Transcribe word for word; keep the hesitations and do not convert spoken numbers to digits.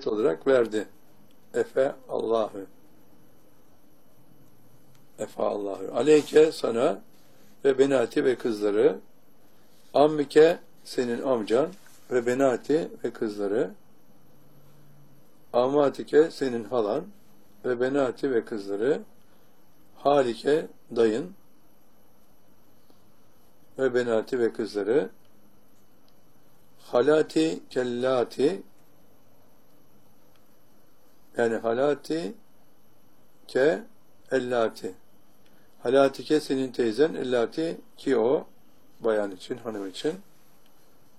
mükafaat olarak verdi. Efe Allahü. Efe Allahü. Aleyke sana ve benati ve kızları, ammike senin amcan ve benati ve kızları, amatike senin halan ve benati ve kızları, halike dayın ve benati ve kızları, halati kellati yani halati ke ellati. Halatike senin teyzen, ellati ki o bayan için, hanım için.